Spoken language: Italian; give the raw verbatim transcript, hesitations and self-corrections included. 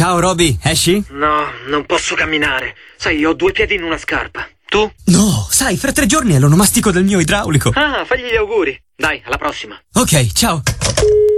Ciao Roby, esci? No, non posso camminare. Sai, ho due piedi in una scarpa. Tu? No, sai, fra tre giorni è l'onomastico del mio idraulico. Ah, fagli gli auguri. Dai, alla prossima. Ok, ciao.